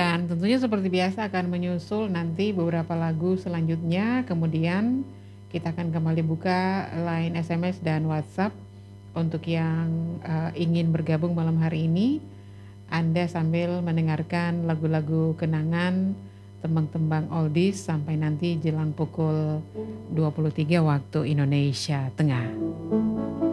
Dan tentunya seperti biasa akan menyusul nanti beberapa lagu selanjutnya, kemudian kita akan kembali buka line SMS dan WhatsApp untuk yang, ingin bergabung malam hari ini. Anda sambil mendengarkan lagu-lagu kenangan, tembang-tembang oldies sampai nanti jelang pukul 23 waktu Indonesia Tengah.